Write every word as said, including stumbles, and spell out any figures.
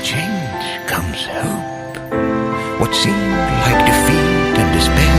change comes hope. What seemed like defeat and despair